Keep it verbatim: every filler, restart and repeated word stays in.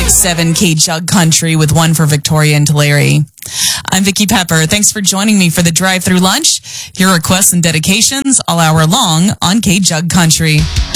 seven K Jug Country with one for Victoria and Tulare. I'm Vicki Pepper. Thanks for joining me for the drive-through lunch. Your requests and dedications all hour long on K Jug Country.